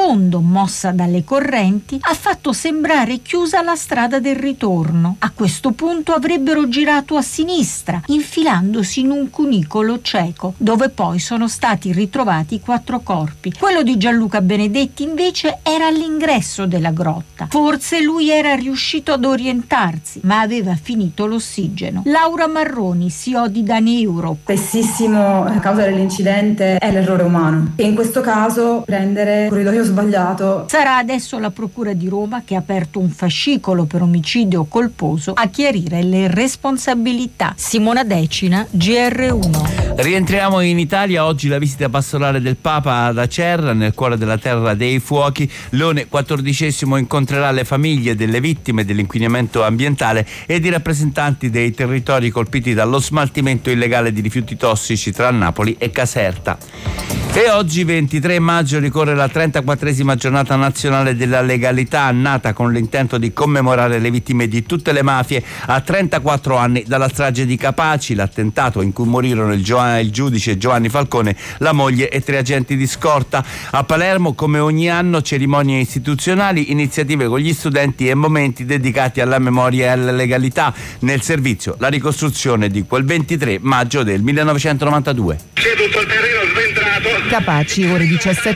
fondo, mossa dalle correnti, ha fatto sembrare chiusa la strada del ritorno. A questo punto avrebbero girato a sinistra, infilandosi in un cunicolo cieco, dove poi sono stati ritrovati 4 corpi. Quello di Gianluca Benedetti invece era all'ingresso della grotta. Forse lui era riuscito ad orientarsi, ma aveva finito l'ossigeno. Laura Marroni, CEO di Dani Europe. Spessissimo la causa dell'incidente è l'errore umano e in questo caso prendere il corridoio sbagliato. Sarà adesso la Procura di Roma, che ha aperto un fascicolo per omicidio colposo, a chiarire le responsabilità. Simona Decina, GR1. Rientriamo in Italia. Oggi la visita pastorale del Papa ad Acerra, nel cuore della terra dei fuochi. Leone XIV incontrerà le famiglie delle vittime dell'inquinamento ambientale ed i rappresentanti dei territori colpiti dallo smaltimento illegale di rifiuti tossici tra Napoli e Caserta. E oggi 23 maggio ricorre la 34esima giornata nazionale della legalità, nata con l'intento di commemorare le vittime di tutte le mafie a 34 anni dalla strage di Capaci, l'attentato in cui morirono il giudice Giovanni Falcone, la moglie e 3 agenti di scorta. A Palermo, come ogni anno, cerimonie istituzionali, iniziative con gli studenti e momenti dedicati alla memoria e alla legalità. Nel servizio la ricostruzione di quel 23 maggio del 1992. C'è tutto il terreno sventrato. Capaci, ore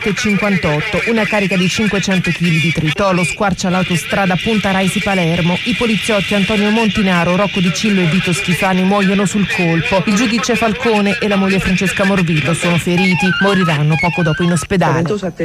17:58, una carica di 500 kg di tritolo squarcia l'autostrada Punta Raisi Palermo. I poliziotti Antonio Montinaro, Rocco Di Cillo e Vito Schifani muoiono sul colpo. Il giudice Falcone e la moglie Francesca Morvillo sono feriti, moriranno poco dopo in ospedale.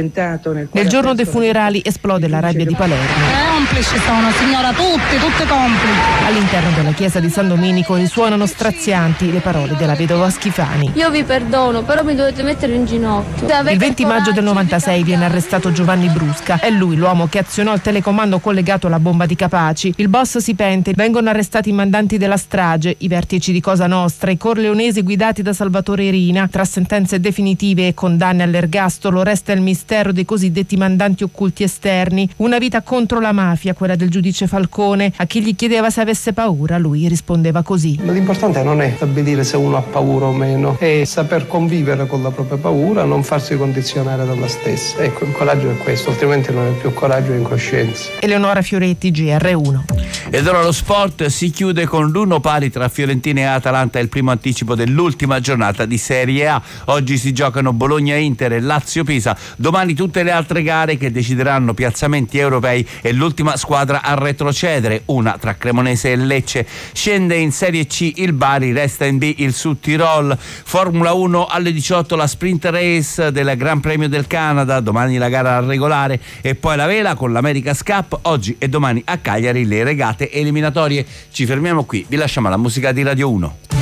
Nel giorno dei funerali esplode la rabbia di Palermo. Complici sono, signora, tutte complici. All'interno della chiesa di San Domenico risuonano strazianti le parole della vedova Schifani. Io vi perdono, però mi dovete mettere in ginocchio. Il 20 maggio del 96 viene arrestato Giovanni Brusca. È lui l'uomo che azionò il telecomando collegato alla bomba di Capaci. Il boss si pente, vengono arrestati i mandanti della strage, i vertici di Cosa Nostra, i corleonesi guidati da Salvatore Rina. Tra sentenze definitive e condanne all'ergastolo resta il mistero dei cosiddetti mandanti occulti esterni. Una vita contro la mafia, quella del giudice Falcone. A chi gli chiedeva se avesse paura, lui rispondeva così: l'importante non è stabilire se uno ha paura o meno, è saper convivere con la propria paura, non farsi condizionare dalla stessa. Ecco, il coraggio è questo, altrimenti non è più coraggio, è incoscienza. Eleonora Fioretti, GR1. Ed ora lo sport si chiude con l'1-1 tra Fiorentina e Atalanta, il primo anticipo dell'ultima giornata di Serie A. Oggi si giocano Bologna-Inter e Lazio-Pisa. Domani tutte le altre gare che decideranno piazzamenti europei e l'ultima squadra a retrocedere, una tra Cremonese e Lecce. Scende in Serie C il Bari, resta in B il Sud Tirol. Formula 1 alle 18 la sprint race del Gran Premio del Canada, domani la gara regolare e poi la vela con l'America's Cup. Oggi e domani a Cagliari le regate eliminatorie. Ci fermiamo qui, vi lasciamo alla musica di Radio 1.